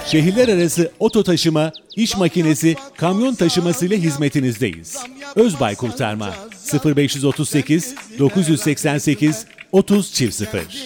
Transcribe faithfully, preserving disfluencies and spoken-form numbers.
Şehirler arası oto taşıma, iş makinesi, kamyon taşıması ile hizmetinizdeyiz. Özbay Kurtarma sıfır beş otuz sekiz dokuz yüz seksen sekiz otuz sıfır sıfır